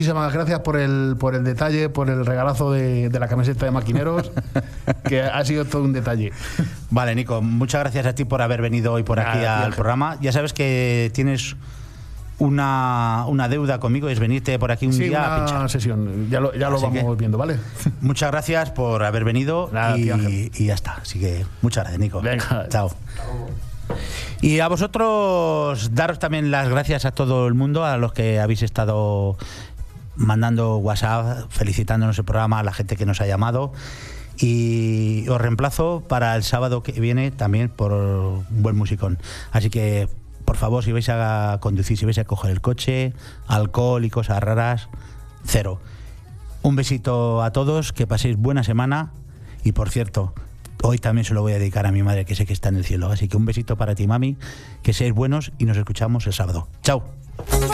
Muchísimas gracias por el detalle, por el regalazo de la camiseta de Maquineros, que ha sido todo un detalle. Vale, Nico, muchas gracias a ti por haber venido hoy por aquí al programa. Ya sabes que tienes una deuda conmigo, es venirte por aquí un día a pinchar. Una sesión, ya lo vamos viendo, ¿vale? Muchas gracias por haber venido. Nada, y ya está. Así que muchas gracias, Nico. Venga. Chao. Y a vosotros, daros también las gracias a todo el mundo, a los que habéis estado mandando WhatsApp, felicitándonos el programa, a la gente que nos ha llamado. Y os reemplazo para el sábado que viene también por un buen musicón. Así que, por favor, si vais a conducir, si vais a coger el coche, alcohol y cosas raras, cero. Un besito a todos, que paséis buena semana. Y por cierto, hoy también se lo voy a dedicar a mi madre, que sé que está en el cielo. Así que un besito para ti, mami, que seáis buenos y nos escuchamos el sábado. Chao.